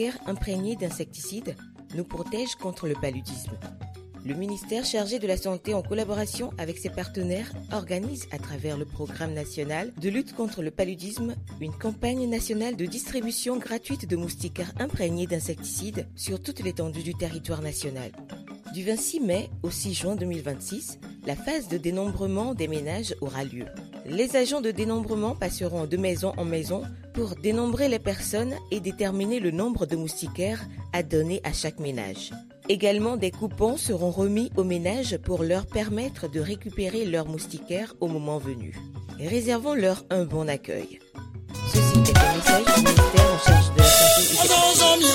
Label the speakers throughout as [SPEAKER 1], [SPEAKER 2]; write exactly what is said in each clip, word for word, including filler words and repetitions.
[SPEAKER 1] moustiquaires imprégnés d'insecticides nous protègent contre le paludisme. Le ministère chargé de la Santé, en collaboration avec ses partenaires, organise à travers le programme national de lutte contre le paludisme une campagne nationale de distribution gratuite de moustiquaires imprégnés d'insecticides sur toute l'étendue du territoire national. Du vingt-six mai au six juin deux mille vingt-six, la phase de dénombrement des ménages aura lieu. Les agents de dénombrement passeront de maison en maison pour dénombrer les personnes et déterminer le nombre de moustiquaires à donner à chaque ménage. Également, des coupons seront remis aux ménages pour leur permettre de récupérer leurs moustiquaires au moment venu. Réservons-leur un bon accueil. Ceci est un message du ministère en charge de la santé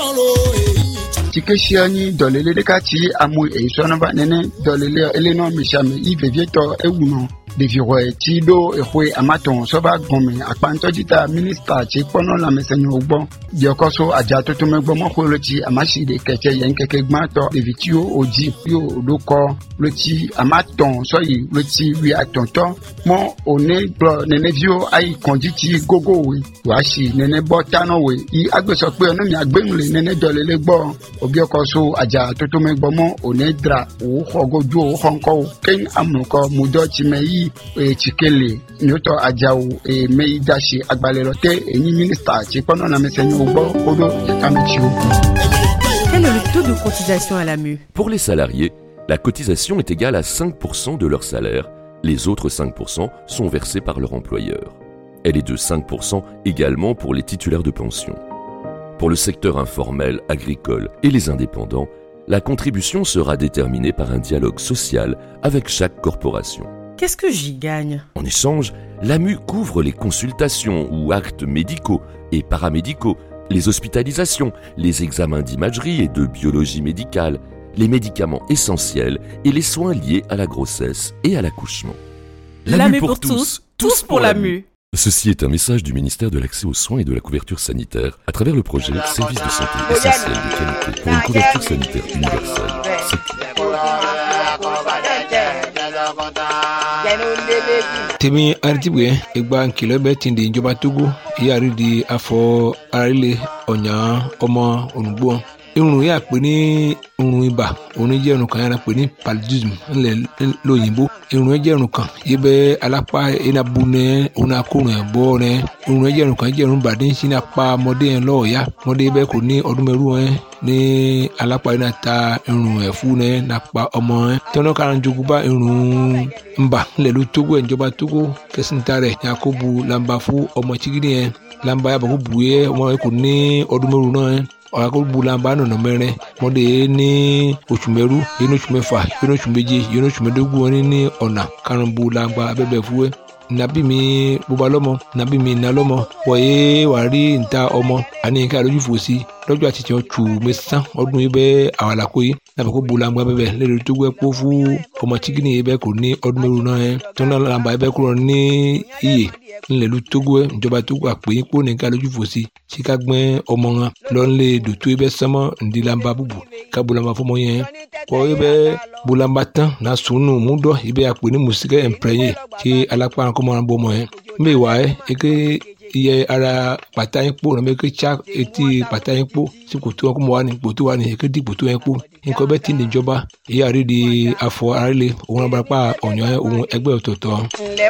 [SPEAKER 1] et
[SPEAKER 2] Tikeshiani dolele dekati amu e sonaba nene dolele eleno mishame ivevieto ewuno deviroe tido ehwe amaton soba gome akpanto jita minister che pono la mesenyo ogbo diokoso ajato to megbo mo kholochi amashi de keke yen keke gmato devitio oji yo doko loti amaton soyi loti wi atonto mo one bro nene vio ai konjiti gogo we washi nene botano we I agbeso pe onu mi agbenule nene dolele gbo obiokoso ajato to megbo mo onedra o khogoju o honko ken amuko mudochi meyi e chikele nyoto ajao e meidashi agbalelote eni minister che pendant la mesenyo ogbo odo yakamichio.
[SPEAKER 3] Quel est le taux de cotisation à l'A M U?
[SPEAKER 4] Pour les salariés, la cotisation est égale à cinq pour cent de leur salaire. Les autres cinq pour cent sont versés par leur employeur. Elle est de cinq pour cent également pour les titulaires de pension. Pour le secteur informel, agricole et les indépendants, la contribution sera déterminée par un dialogue social avec chaque corporation.
[SPEAKER 3] Qu'est-ce que j'y gagne?
[SPEAKER 4] En échange, l'A M U couvre les consultations ou actes médicaux et paramédicaux, les hospitalisations, les examens d'imagerie et de biologie médicale, les médicaments essentiels et les soins liés à la grossesse et à l'accouchement.
[SPEAKER 3] L'A M U pour tous, tous pour l'A M U.
[SPEAKER 4] Ceci est un message du ministère de l'Accès aux soins et de la couverture sanitaire à travers le projet Service de santé essentiel de qualité pour une couverture sanitaire universelle.
[SPEAKER 5] Temi artibwe egba nkile beti ndi njoba Togo yari di afọ arile onya ọmọ onugbo irun ya pè ní irun ibà òun jẹ́ irun kan yàrá pè ní paludism ńlẹ̀ lóyìnbó irun jẹ́ irun kan yíbẹ̀ alápá enabu nẹ òun akórun ẹ̀ bọ́ nẹ irun jẹ́ irun kan jẹ́ irun bàdé sí ní apá ọmọdé yẹn lọ́ọ̀ọ́yá ọmọdé bẹ́ẹ̀ kò ní ọdún mẹ́rù ẹ̀ ní alápá yẹn ta irun ẹ̀ fún ẹ̀ nàpá ọmọ ẹ̀ tọ́nà kan jogun bá irun ńbà ńlẹ̀ ló Togo ẹ̀ ìjọba Togo kẹsìntà rẹ̀ yakubu lamba fún ọmọ chigidi yẹn lamba yàbọ̀ kó bu yẹ ọmọ yẹn kò ní ọdún mẹ́rù náà ẹ̀ ọ̀rọ̀ bulamba nọ̀nà mẹ́rin mọ́dé ní oṣù mẹ́rú yẹn ní oṣù mẹ́fà yẹn ní oṣù méje yẹn ní oṣù mẹ́dógún wọn ní ọ̀nà karùn-ún bulamba abẹ́bẹ̀ fúwẹ́ nàbí mi bóba lọ́mọ nàbí mi nà lọ́mọ wọ̀nyé wà rí níta ọmọ àní nǹkan àlójú fòsí lọ́jọ́ àti tiẹ̀ tù mí sán ọdún yìí bẹ́ẹ̀ àwọn àlàkó yìí nàbẹ̀ kó bulamba bẹ́ẹ̀ lẹ́nu tó gbẹ́ kó fún ọmọ chikini yìí bẹ́ẹ̀ kò ní ọdún mẹ́rù náà yẹn tọ́nà làǹbà yìí bẹ́ẹ̀ kúrò ní iyè ńlẹ̀lú Togo ẹ̀ ìjọba Togo àpè yín kó nìkan lójú fòsí tí ká gbẹ́ ọmọ wọn lọ́nlé dòtó ibẹ̀ sánmọ́ ndílamba búbu ká bulamba fọmọ yẹn kọ́ ibẹ̀ bulamba tán na sunu múdọ̀ ibẹ̀ àpè ní mùsíkẹ́ ẹ̀mpẹ́yẹ tí alápá kọ́mọ́ bọ́ ọmọ yẹn mbẹ́ wà ẹ́ eke iye ara pàtà yín kpó nàbẹ́ eke tsa etí pàtà yín kpó tí kòtò wọn kó mọ wà ní kòtò wà ní eke di kòtò yẹn kpó nǹkan bẹ́ẹ̀ tí ní ìjọba èyí àrídìí afọ àrílé òun abarapá ọ̀nyọ́ òun ẹgbẹ́ ọ̀tọ̀ọ̀tọ̀.